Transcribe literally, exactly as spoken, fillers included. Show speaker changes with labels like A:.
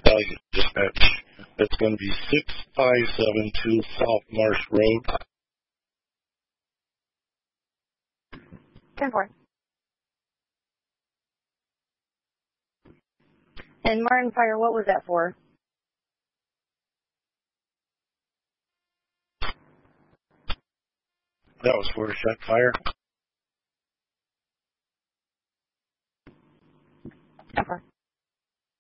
A: Battalion Dispatch. That's going to be six five seven two South Marsh Road.
B: ten four. And Martin Fire, what was that for?
A: That was for a shot fire.